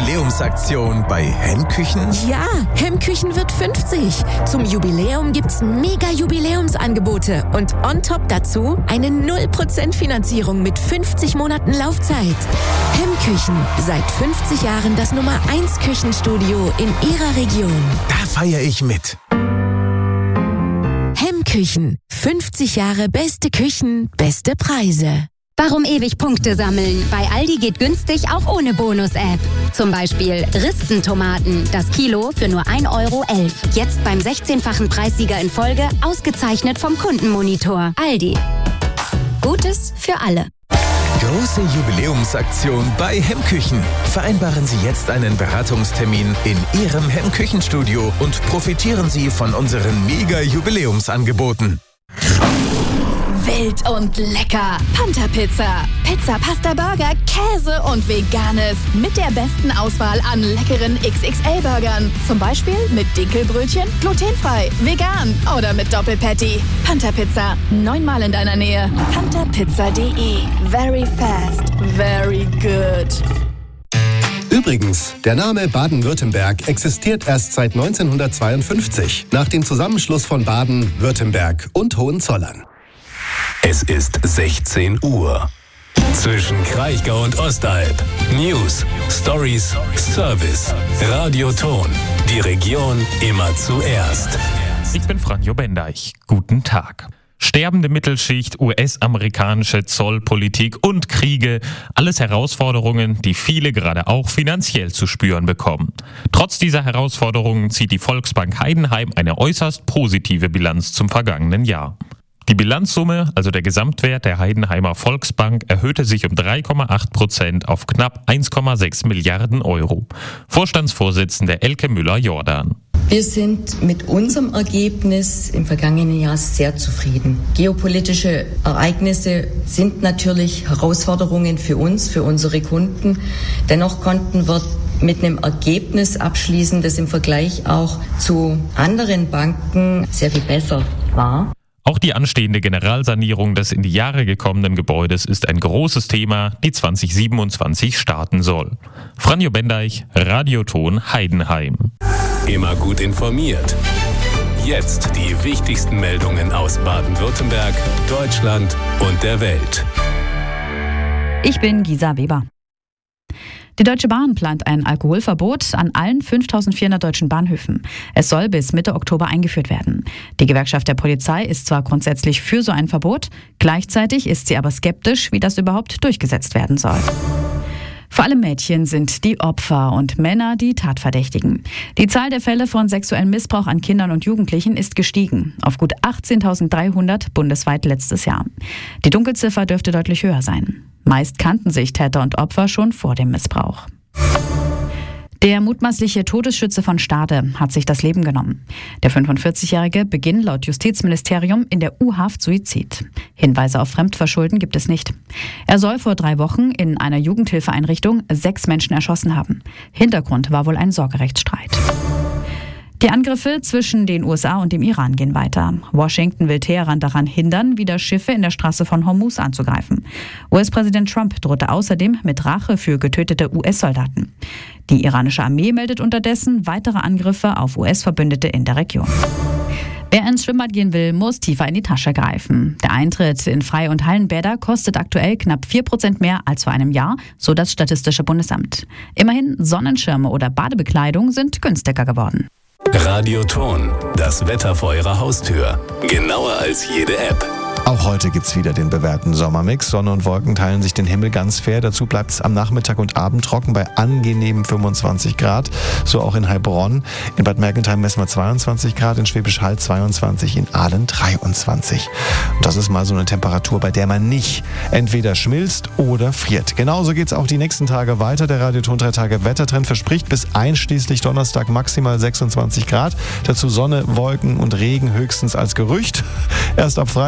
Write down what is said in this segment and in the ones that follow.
Jubiläumsaktion bei Hemmküchen? Ja, Hemmküchen wird 50. Zum Jubiläum gibt's mega Jubiläumsangebote und on top dazu eine 0% Finanzierung mit 50 Monaten Laufzeit. Hemmküchen, seit 50 Jahren das Nummer 1 Küchenstudio in Ihrer Region. Da feiere ich mit. Hemmküchen, 50 Jahre beste Küchen, beste Preise. Warum ewig Punkte sammeln? Bei Aldi geht günstig auch ohne Bonus-App. Zum Beispiel Ristentomaten, das Kilo für nur 1,11 €. Jetzt beim 16-fachen Preissieger in Folge, ausgezeichnet vom Kundenmonitor. Aldi. Gutes für alle. Große Jubiläumsaktion bei Hemmküchen. Vereinbaren Sie jetzt einen Beratungstermin in Ihrem Hemmküchenstudio und profitieren Sie von unseren Mega-Jubiläumsangeboten. Wild und lecker. Panther Pizza. Pizza, Pasta, Burger, Käse und Veganes. Mit der besten Auswahl an leckeren XXL-Burgern. Zum Beispiel mit Dinkelbrötchen, glutenfrei, vegan oder mit Doppelpatty. Panther Pizza. 9-mal in deiner Nähe. pantherpizza.de. Very fast. Very good. Übrigens, der Name Baden-Württemberg existiert erst seit 1952, nach dem Zusammenschluss von Baden, Württemberg und Hohenzollern. Es ist 16 Uhr. Zwischen Kraichgau und Ostalb. News, Stories, Service. Radio Ton. Die Region immer zuerst. Ich bin Franjo Bendeich. Guten Tag. Sterbende Mittelschicht, US-amerikanische Zollpolitik und Kriege, alles Herausforderungen, die viele gerade auch finanziell zu spüren bekommen. Trotz dieser Herausforderungen zieht die Volksbank Heidenheim eine äußerst positive Bilanz zum vergangenen Jahr. Die Bilanzsumme, also der Gesamtwert der Heidenheimer Volksbank, erhöhte sich um 3,8% auf knapp 1,6 Milliarden €. Vorstandsvorsitzende Elke Müller-Jordan. Wir sind mit unserem Ergebnis im vergangenen Jahr sehr zufrieden. Geopolitische Ereignisse sind natürlich Herausforderungen für uns, für unsere Kunden. Dennoch konnten wir mit einem Ergebnis abschließen, das im Vergleich auch zu anderen Banken sehr viel besser war. Auch die anstehende Generalsanierung des in die Jahre gekommenen Gebäudes ist ein großes Thema, die 2027 starten soll. Franjo Bendeich, Radioton Heidenheim. Immer gut informiert. Jetzt die wichtigsten Meldungen aus Baden-Württemberg, Deutschland und der Welt. Ich bin Gisa Weber. Die Deutsche Bahn plant ein Alkoholverbot an allen 5.400 deutschen Bahnhöfen. Es soll bis Mitte Oktober eingeführt werden. Die Gewerkschaft der Polizei ist zwar grundsätzlich für so ein Verbot, gleichzeitig ist sie aber skeptisch, wie das überhaupt durchgesetzt werden soll. Vor allem Mädchen sind die Opfer und Männer die Tatverdächtigen. Die Zahl der Fälle von sexuellem Missbrauch an Kindern und Jugendlichen ist gestiegen, auf gut 18.300 bundesweit letztes Jahr. Die Dunkelziffer dürfte deutlich höher sein. Meist kannten sich Täter und Opfer schon vor dem Missbrauch. Der mutmaßliche Todesschütze von Stade hat sich das Leben genommen. Der 45-Jährige beginnt laut Justizministerium in der U-Haft Suizid. Hinweise auf Fremdverschulden gibt es nicht. Er soll vor 3 Wochen in einer Jugendhilfeeinrichtung 6 Menschen erschossen haben. Hintergrund war wohl ein Sorgerechtsstreit. Die Angriffe zwischen den USA und dem Iran gehen weiter. Washington will Teheran daran hindern, wieder Schiffe in der Straße von Hormuz anzugreifen. US-Präsident Trump drohte außerdem mit Rache für getötete US-Soldaten. Die iranische Armee meldet unterdessen weitere Angriffe auf US-Verbündete in der Region. Wer ins Schwimmbad gehen will, muss tiefer in die Tasche greifen. Der Eintritt in Freie- und Hallenbäder kostet aktuell knapp 4% mehr als vor einem Jahr, so das Statistische Bundesamt. Immerhin Sonnenschirme oder Badebekleidung sind günstiger geworden. Radioton, das Wetter vor Ihrer Haustür. Genauer als jede App. Auch heute gibt's wieder den bewährten Sommermix. Sonne und Wolken teilen sich den Himmel ganz fair. Dazu bleibt es am Nachmittag und Abend trocken bei angenehmen 25 Grad. So auch in Heilbronn. In Bad Mergentheim messen wir 22 Grad, in Schwäbisch Hall 22, in Aalen 23. Und das ist mal so eine Temperatur, bei der man nicht entweder schmilzt oder friert. Genauso geht's auch die nächsten Tage weiter. Der Radioton 3 Tage Wettertrend verspricht bis einschließlich Donnerstag maximal 26 Grad. Dazu Sonne, Wolken und Regen höchstens als Gerücht. Erst ab Freitag dreht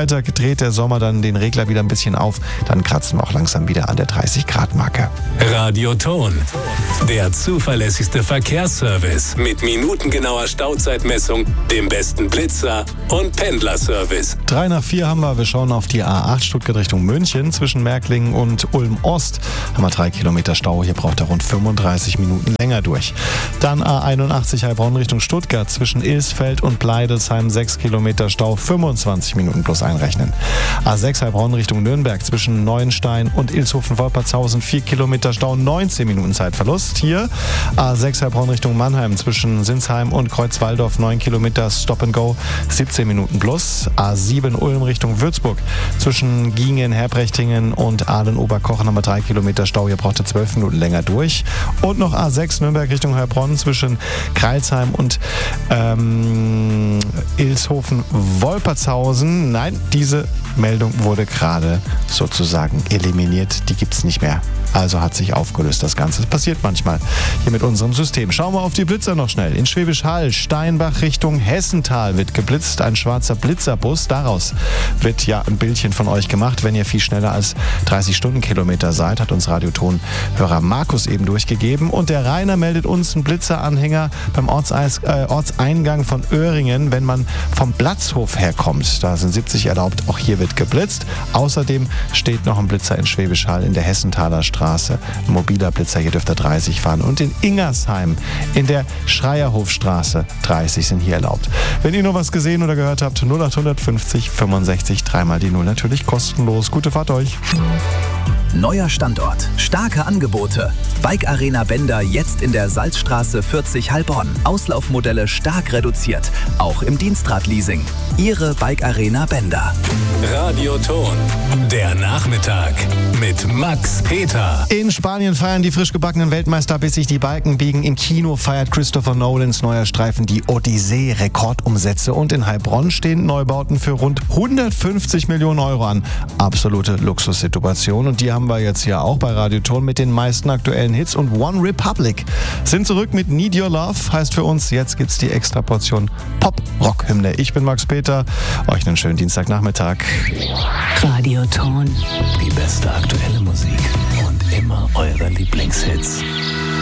dreht der Sommer dann den Regler wieder ein bisschen auf. Dann kratzen wir auch langsam wieder an der 30-Grad-Marke. Radioton, der zuverlässigste Verkehrsservice mit minutengenauer Stauzeitmessung, dem besten Blitzer und Pendlerservice. 3 nach 4 haben wir. Wir schauen auf die A8 Stuttgart Richtung München. Zwischen Märklingen und Ulm-Ost haben wir 3 Kilometer Stau. Hier braucht er rund 35 Minuten länger durch. Dann A81 Heilbronn Richtung Stuttgart. Zwischen Ilsfeld und Bleidelsheim 6 Kilometer Stau. 25 Minuten plus einrechnen. A6 Heilbronn Richtung Nürnberg. Zwischen Neuenstein und Ilshofen-Wolpertshausen 4 Kilometer Stau. 19 Minuten Zeitverlust. Hier A6 Heilbronn Richtung Mannheim. Zwischen Sinsheim und Kreuzwaldorf 9 Kilometer Stop and Go. 17 Minuten plus. A7 Ulm Richtung Würzburg. Zwischen Giengen, Herbrechtingen und Ahlen-Oberkochen haben wir 3 Kilometer Stau. Hier braucht er 12 Minuten länger durch. Und noch A6 Nürnberg Richtung Heilbronn zwischen Kreilsheim und Ilshofen-Wolpertshausen. Nein, diese Meldung wurde gerade sozusagen eliminiert. Die gibt es nicht mehr. Also hat sich aufgelöst das Ganze. Das passiert manchmal hier mit unserem System. Schauen wir auf die Blitzer noch schnell. In Schwäbisch Hall, Steinbach Richtung Hessental wird geblitzt. Ein schwarzer Blitzerbus. Daraus wird ja ein Bildchen von euch gemacht. Wenn ihr viel schneller als 30 Stundenkilometer seid, hat uns Radioton-Hörer Markus eben durchgegeben. Und der Rainer meldet uns einen Blitzeranhänger beim Ortseingang von Öhringen, wenn man vom Platzhof herkommt. Da sind 70 erlaubt. Auch hier wird geblitzt. Außerdem steht noch ein Blitzer in Schwäbisch Hall in der Hessenthaler Straße. Ein mobiler Blitzer, hier dürft ihr 30 fahren. Und in Ingersheim in der Schreierhofstraße 30 sind hier erlaubt. Wenn ihr noch was gesehen oder gehört habt, 0800 50 65 3 mal die 0, natürlich kostenlos. Gute Fahrt euch. Neuer Standort, starke Angebote. Bike Arena Bender jetzt in der Salzstraße 40 Heilbronn. Auslaufmodelle stark reduziert, auch im Dienstradleasing. Ihre Bike Arena Bender. Radioton, der Nachmittag mit Max Peter. In Spanien feiern die frisch gebackenen Weltmeister, bis sich die Balken biegen. Im Kino feiert Christopher Nolans neuer Streifen die Odyssee Rekordumsätze. Und in Heilbronn stehen Neubauten für rund 150 Millionen Euro an. Absolute Luxussituation. Und die haben wir jetzt hier auch bei Radioton mit den meisten aktuellen Hits. Und One Republic sind zurück mit Need Your Love. Heißt für uns, jetzt gibt's die extra Portion Pop-Rock-Hymne. Ich bin Max Peter. Euch einen schönen Dienstagnachmittag. Radioton. Die beste aktuelle Musik und immer eure Lieblingshits.